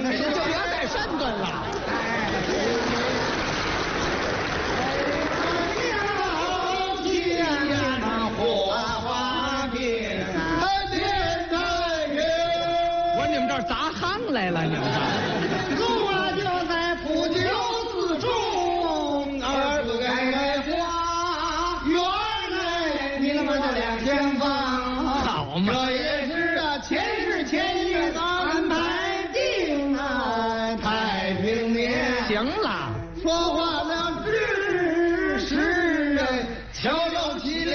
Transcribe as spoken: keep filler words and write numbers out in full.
那是就要带山顿了。我你们这儿砸夯来了，你们这路啊就在普救寺中，而不该开花园内，你他妈的两千方， 好嘛， 这也是啊前世前世安排定啊太平年。 行了， 说话了